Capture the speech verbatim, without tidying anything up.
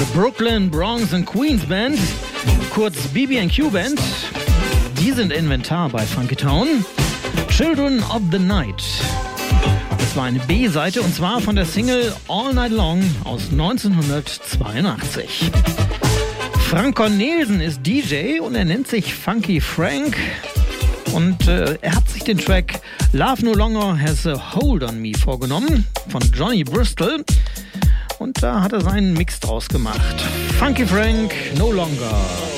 Brooklyn, Bronx und Queens Band, kurz B B and Q Band. Die sind Inventar bei Funky Town. Children of the Night. Das war eine B-Seite und zwar von der Single All Night Long aus neunzehnhundertzweiundachtzig. Frank Cornelsen ist D J und er nennt sich Funky Frank. Und äh, er hat sich den Track Love No Longer Has a Hold on Me vorgenommen von Johnny Bristol. Und da hat er seinen Mix draus gemacht. Funky Frank, No Longer.